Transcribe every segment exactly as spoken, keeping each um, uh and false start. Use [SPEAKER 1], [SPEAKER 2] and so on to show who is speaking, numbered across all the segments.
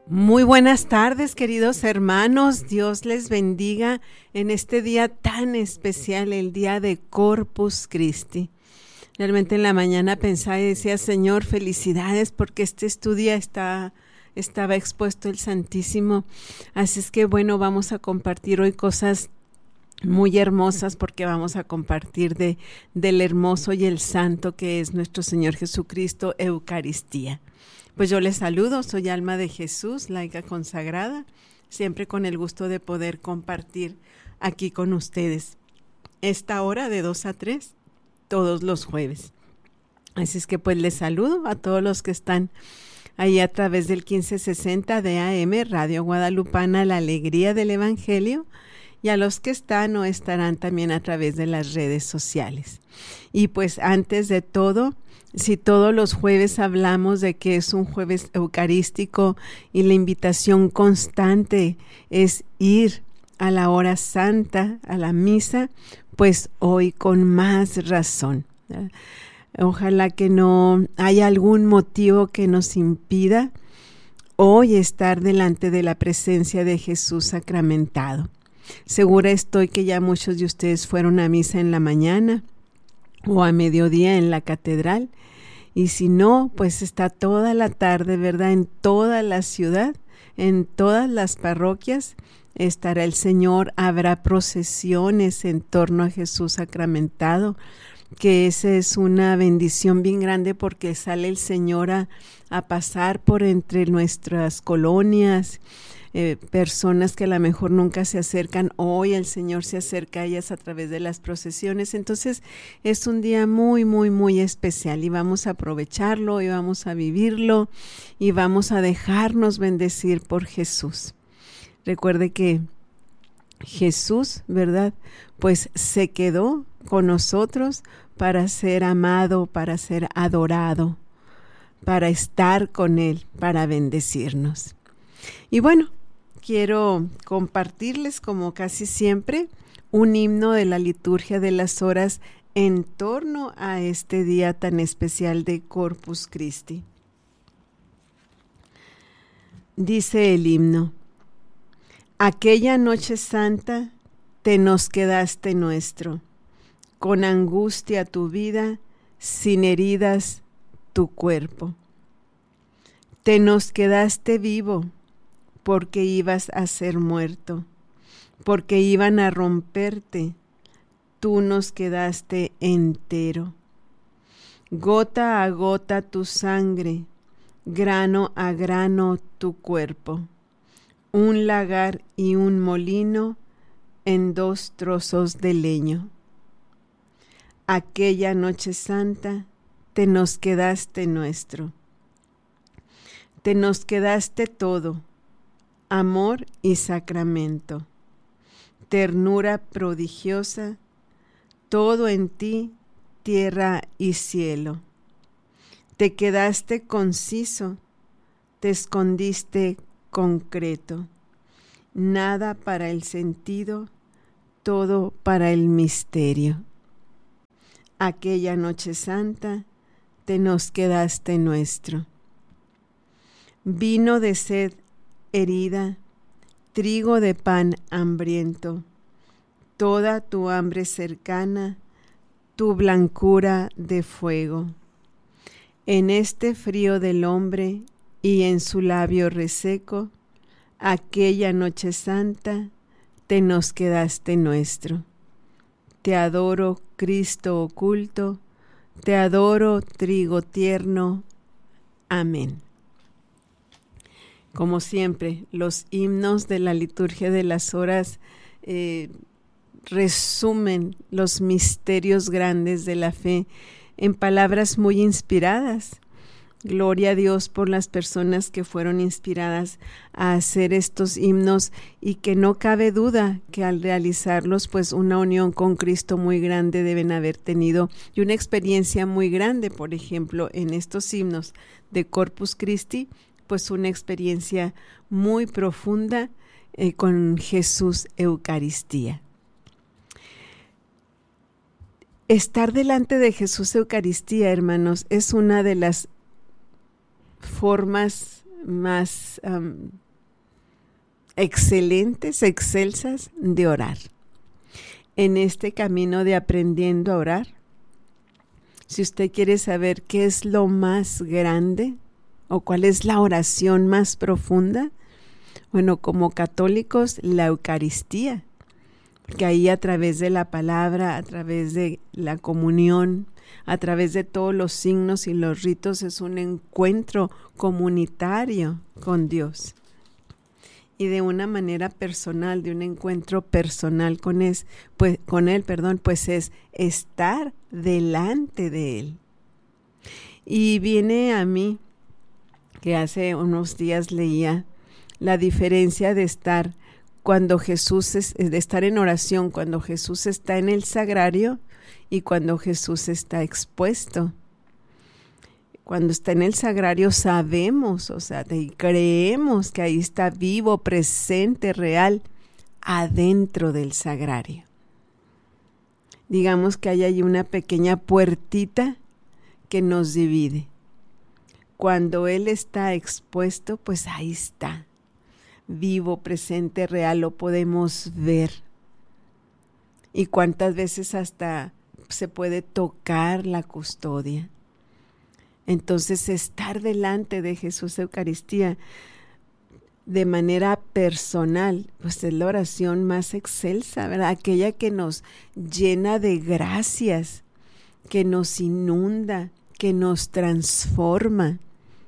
[SPEAKER 1] Muy buenas tardes, queridos hermanos. Dios les bendiga en este día tan especial, el día de Corpus Christi. Realmente en la mañana pensaba y decía, Señor, felicidades porque este estudio está, estaba expuesto el Santísimo. Así es que bueno, vamos a compartir hoy cosas muy hermosas porque vamos a compartir de, del hermoso y el santo que es nuestro Señor Jesucristo, Eucaristía. Pues yo les saludo, soy Alma de Jesús, laica consagrada, siempre con el gusto de poder compartir aquí con ustedes esta hora de dos a tres, todos los jueves. Así es que pues les saludo a todos los que están ahí a través del quince sesenta de A M, Radio Guadalupana, La Alegría del Evangelio, y a los que están o estarán también a través de las redes sociales. Y pues antes de todo, si todos los jueves hablamos de que es un jueves eucarístico y la invitación constante es ir a la hora santa, a la misa, pues hoy con más razón. Ojalá que no haya algún motivo que nos impida hoy estar delante de la presencia de Jesús sacramentado. Segura estoy que ya muchos de ustedes fueron a misa en la mañana o a mediodía en la catedral, y si no, pues está toda la tarde, ¿verdad? En toda la ciudad, en todas las parroquias estará el Señor, habrá procesiones en torno a Jesús sacramentado, que esa es una bendición bien grande porque sale el Señor a, a pasar por entre nuestras colonias. Eh, personas que a lo mejor nunca se acercan, hoy el Señor se acerca a ellas a través de las procesiones. Entonces es un día muy, muy, muy especial y vamos a aprovecharlo y vamos a vivirlo y vamos a dejarnos bendecir por Jesús. Recuerde que Jesús, ¿verdad? Pues se quedó con nosotros para ser amado, para ser adorado, para estar con Él, para bendecirnos. Y bueno, quiero compartirles, como casi siempre, un himno de la liturgia de las horas en torno a este día tan especial de Corpus Christi. Dice el himno: aquella noche santa te nos quedaste nuestro, con angustia tu vida, sin heridas tu cuerpo. Te nos quedaste vivo, porque ibas a ser muerto, porque iban a romperte, tú nos quedaste entero. Gota a gota tu sangre, grano a grano tu cuerpo, un lagar y un molino en dos trozos de leño. Aquella noche santa te nos quedaste nuestro, te nos quedaste todo, amor y sacramento, ternura prodigiosa, todo en ti, tierra y cielo. Te quedaste conciso, te escondiste concreto, nada para el sentido, todo para el misterio. Aquella noche santa, te nos quedaste nuestro. Vino de sed herida, trigo de pan hambriento, toda tu hambre cercana, tu blancura de fuego. En este frío del hombre y en su labio reseco, aquella noche santa, te nos quedaste nuestro. Te adoro, Cristo oculto, te adoro, trigo tierno. Amén. Como siempre, los himnos de la liturgia de las horas eh, resumen los misterios grandes de la fe en palabras muy inspiradas. Gloria a Dios por las personas que fueron inspiradas a hacer estos himnos y que no cabe duda que al realizarlos, pues una unión con Cristo muy grande deben haber tenido y una experiencia muy grande, por ejemplo, en estos himnos de Corpus Christi, pues una experiencia muy profunda eh, con Jesús Eucaristía. Estar delante de Jesús Eucaristía, hermanos, es una de las formas más um, excelentes, excelsas de orar. En este camino de aprendiendo a orar, si usted quiere saber qué es lo más grande o cuál es la oración más profunda, bueno, como católicos, la Eucaristía, porque ahí a través de la palabra, a través de la comunión, a través de todos los signos y los ritos, es un encuentro comunitario con Dios. Y de una manera personal, de un encuentro personal con él, pues, con él, perdón, pues es estar delante de él. Y viene a mí, que hace unos días leía la diferencia de estar cuando Jesús es, de estar en oración, cuando Jesús está en el sagrario y cuando Jesús está expuesto. Cuando está en el sagrario sabemos, o sea, y creemos que ahí está vivo, presente, real, adentro del sagrario. Digamos que hay ahí una pequeña puertita que nos divide. Cuando Él está expuesto, pues ahí está, vivo, presente, real, lo podemos ver. Y cuántas veces hasta se puede tocar la custodia. Entonces, estar delante de Jesús Eucaristía de manera personal, pues es la oración más excelsa, ¿verdad? Aquella que nos llena de gracias, que nos inunda, que nos transforma.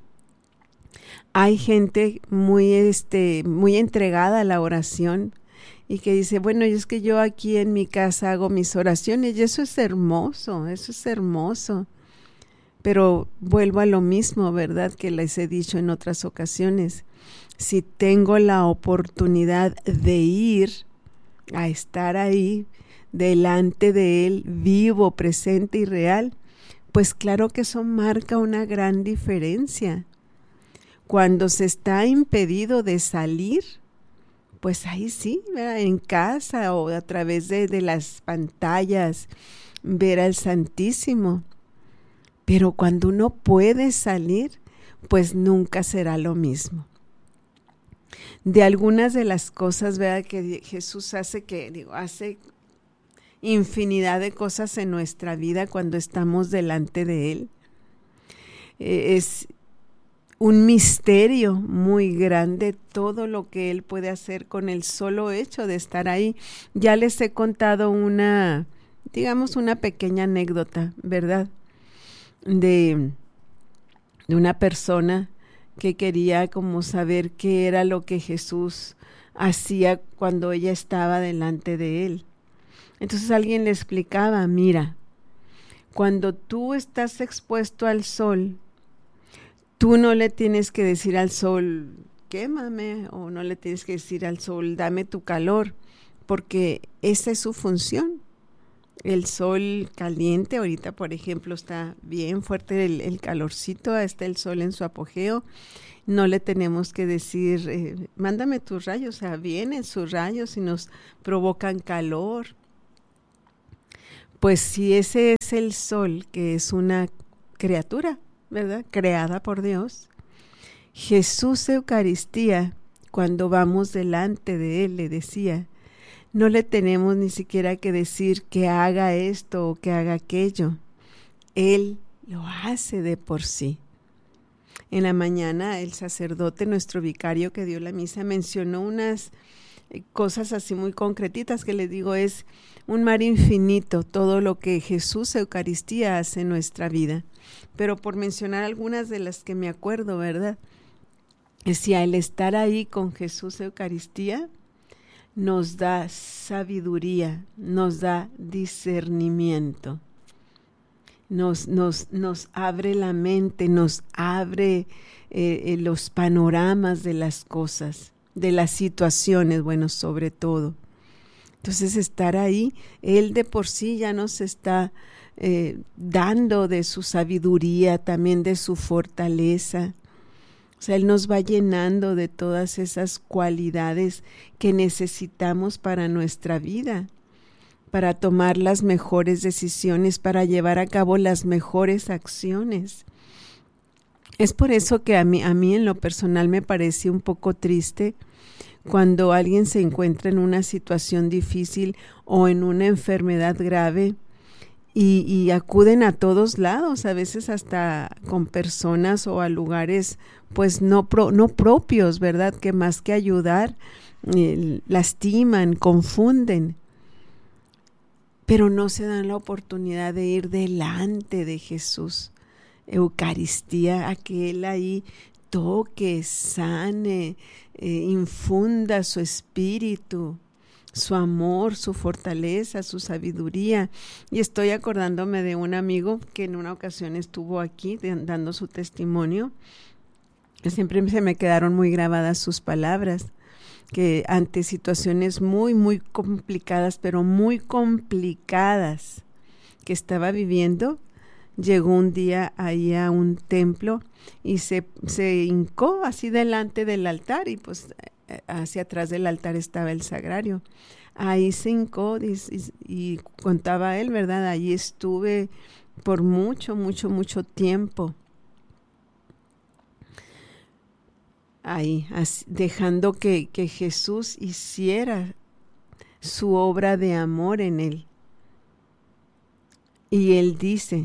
[SPEAKER 1] Hay gente muy, este, muy entregada a la oración y que dice, bueno, es que yo aquí en mi casa hago mis oraciones y eso es hermoso, eso es hermoso. Pero vuelvo a lo mismo, ¿verdad? Que les he dicho en otras ocasiones. Si tengo la oportunidad de ir a estar ahí, delante de Él, vivo, presente y real, pues claro que eso marca una gran diferencia. Cuando se está impedido de salir, pues ahí sí, ¿verdad? En casa o a través de, de las pantallas, ver al Santísimo. Pero cuando uno puede salir, pues nunca será lo mismo. De algunas de las cosas, ¿verdad?, que Jesús hace, que digo, hace infinidad de cosas en nuestra vida cuando estamos delante de Él. Eh, es un misterio muy grande todo lo que Él puede hacer con el solo hecho de estar ahí. Ya les he contado una, digamos, una pequeña anécdota, ¿verdad?, de, de una persona que quería como saber qué era lo que Jesús hacía cuando ella estaba delante de Él. Entonces alguien le explicaba, mira, cuando tú estás expuesto al sol, tú no le tienes que decir al sol, quémame, o no le tienes que decir al sol, dame tu calor, porque esa es su función. El sol caliente, ahorita por ejemplo está bien fuerte el, el calorcito, está el sol en su apogeo, no le tenemos que decir, eh, mándame tus rayos, o sea, vienen sus rayos y nos provocan calor. Pues si ese es el sol, que es una criatura, ¿verdad?, creada por Dios, Jesús Eucaristía, cuando vamos delante de Él, le decía, no le tenemos ni siquiera que decir que haga esto o que haga aquello. Él lo hace de por sí. En la mañana el sacerdote, nuestro vicario que dio la misa, mencionó unas cosas así muy concretitas que les digo, es un mar infinito todo lo que Jesús Eucaristía hace en nuestra vida. Pero por mencionar algunas de las que me acuerdo, ¿verdad? Decía, el estar ahí con Jesús Eucaristía nos da sabiduría, nos da discernimiento, nos, nos, nos abre la mente, nos abre eh, eh, los panoramas de las cosas, de las situaciones, bueno, sobre todo. Entonces estar ahí, Él de por sí ya nos está eh, dando de su sabiduría, también de su fortaleza. O sea, Él nos va llenando de todas esas cualidades que necesitamos para nuestra vida, para tomar las mejores decisiones, para llevar a cabo las mejores acciones. Es por eso que a mí, a mí en lo personal me parece un poco triste cuando alguien se encuentra en una situación difícil o en una enfermedad grave y, y acuden a todos lados, a veces hasta con personas o a lugares pues no, pro, no propios, ¿verdad? Que más que ayudar, eh, lastiman, confunden, pero no se dan la oportunidad de ir delante de Jesús. Eucaristía, a que Él ahí toque, sane, eh, infunda su espíritu, su amor, su fortaleza, su sabiduría. Y estoy acordándome de un amigo que en una ocasión estuvo aquí de, dando su testimonio. Siempre se me quedaron muy grabadas sus palabras, que ante situaciones muy, muy complicadas, pero muy complicadas que estaba viviendo, llegó un día ahí a un templo y se, se hincó así delante del altar y pues hacia atrás del altar estaba el sagrario. Ahí se hincó y, y, y contaba él, ¿verdad? Ahí estuve por mucho, mucho, mucho tiempo. Ahí, así, dejando que, que Jesús hiciera su obra de amor en él. Y él dice: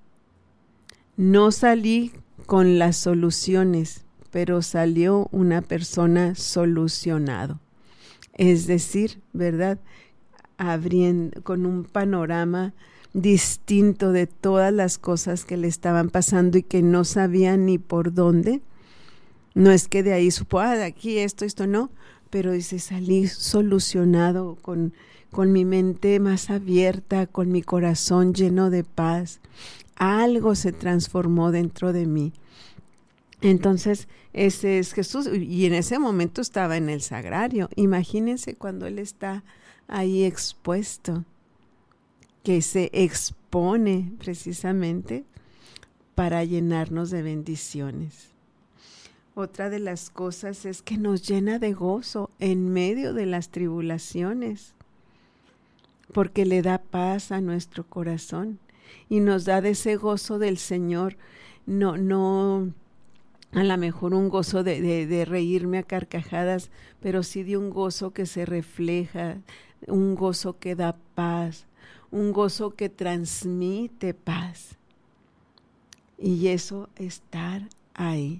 [SPEAKER 1] no salí con las soluciones, pero salió una persona solucionado. Es decir, ¿verdad? Abriendo con un panorama distinto de todas las cosas que le estaban pasando y que no sabía ni por dónde. No es que de ahí supo, ah, de aquí esto, esto no, pero dice, salí solucionado, con, con mi mente más abierta, con mi corazón lleno de paz. Algo se transformó dentro de mí. Entonces, ese es Jesús, y en ese momento estaba en el sagrario. Imagínense cuando Él está ahí expuesto, que se expone precisamente para llenarnos de bendiciones. Otra de las cosas es que nos llena de gozo en medio de las tribulaciones, porque le da paz a nuestro corazón y nos da de ese gozo del Señor, no, no a lo mejor un gozo de, de, de reírme a carcajadas, pero sí de un gozo que se refleja, un gozo que da paz, un gozo que transmite paz. Y eso, estar ahí.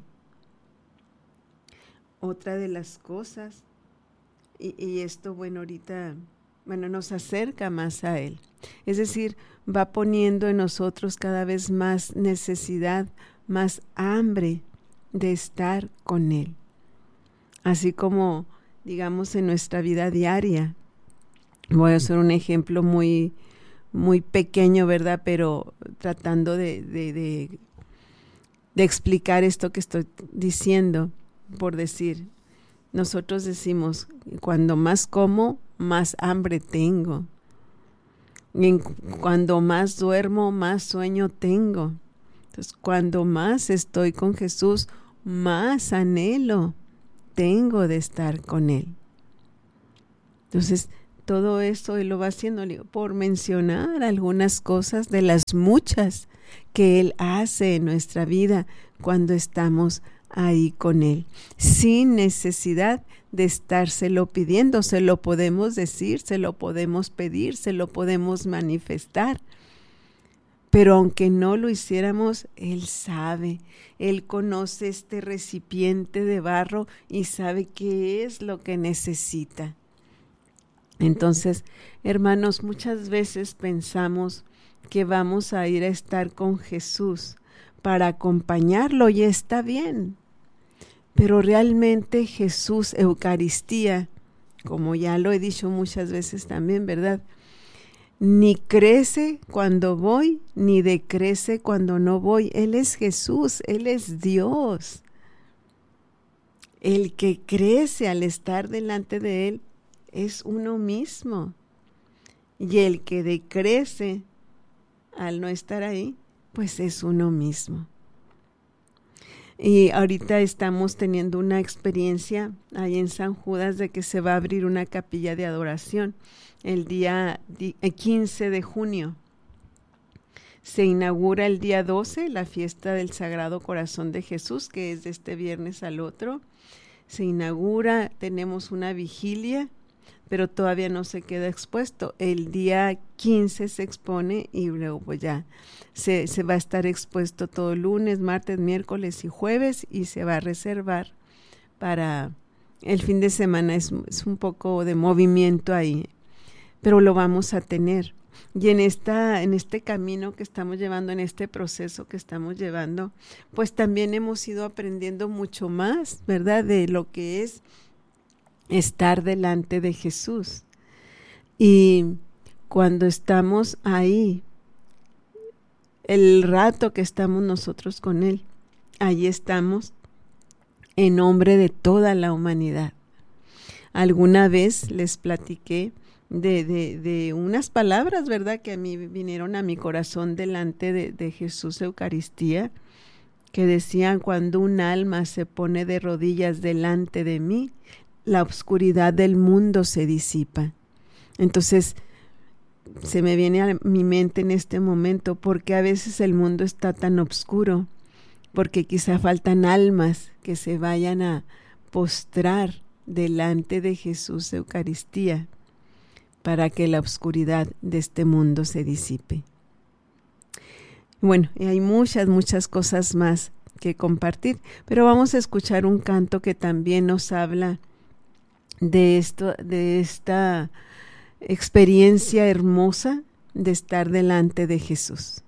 [SPEAKER 1] Otra de las cosas, y, y esto, bueno, ahorita, bueno, nos acerca más a Él. Es decir, va poniendo en nosotros cada vez más necesidad, más hambre de estar con Él. Así como, digamos, en nuestra vida diaria. Voy a hacer un ejemplo muy, muy pequeño, ¿verdad? Pero tratando de, de, de, de explicar esto que estoy diciendo. Por decir, nosotros decimos, cuando más como, más hambre tengo. Y cuando más duermo, más sueño tengo. Entonces, cuando más estoy con Jesús, más anhelo tengo de estar con Él. Entonces, todo esto Él lo va haciendo, por mencionar algunas cosas de las muchas que Él hace en nuestra vida cuando estamos ahí con Él, sin necesidad de estárselo pidiendo. Se lo podemos decir, se lo podemos pedir, se lo podemos manifestar. Pero aunque no lo hiciéramos, Él sabe, Él conoce este recipiente de barro y sabe qué es lo que necesita. Entonces, hermanos, muchas veces pensamos que vamos a ir a estar con Jesús para acompañarlo, y está bien. Pero realmente Jesús, Eucaristía, como ya lo he dicho muchas veces también, ¿verdad? Ni crece cuando voy, ni decrece cuando no voy. Él es Jesús, Él es Dios. El que crece al estar delante de Él es uno mismo. Y el que decrece al no estar ahí, pues es uno mismo. Y ahorita estamos teniendo una experiencia ahí en San Judas de que se va a abrir una capilla de adoración el día quince de junio. Se inaugura el día doce, la fiesta del Sagrado Corazón de Jesús, que es de este viernes al otro. Se inaugura, tenemos una vigilia, pero todavía no se queda expuesto. El día quince se expone y luego pues ya se, se va a estar expuesto todo lunes, martes, miércoles y jueves, y se va a reservar para el fin de semana. Es, es un poco de movimiento ahí, pero lo vamos a tener. Y en esta, en este camino que estamos llevando, en este proceso que estamos llevando, pues también hemos ido aprendiendo mucho más, ¿verdad?, de lo que es estar delante de Jesús. Y cuando estamos ahí, el rato que estamos nosotros con Él, ahí estamos en nombre de toda la humanidad. Alguna vez les platiqué de, de, de unas palabras, ¿verdad?, que a mí vinieron a mi corazón delante de, de Jesús Eucaristía, que decían: cuando un alma se pone de rodillas delante de mí, la oscuridad del mundo se disipa. Entonces, se me viene a mi mente en este momento, porque a veces el mundo está tan oscuro, porque quizá faltan almas que se vayan a postrar delante de Jesús Eucaristía para que la oscuridad de este mundo se disipe. Bueno, y hay muchas, muchas cosas más que compartir, pero vamos a escuchar un canto que también nos habla de esto, de esta experiencia hermosa de estar delante de Jesús.